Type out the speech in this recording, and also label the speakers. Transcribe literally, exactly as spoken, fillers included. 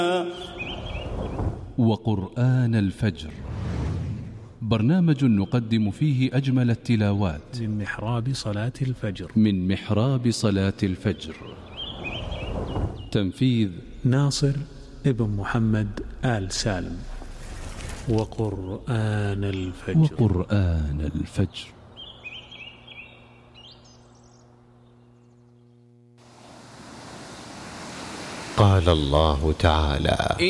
Speaker 1: وقرآن الفجر، برنامج نقدم فيه أجمل التلاوات
Speaker 2: من محراب صلاة الفجر
Speaker 1: من محراب صلاة الفجر. تنفيذ
Speaker 2: ناصر ابن محمد آل سالم. وقرآن الفجر
Speaker 1: وقرآن الفجر.
Speaker 3: قال الله تعالى: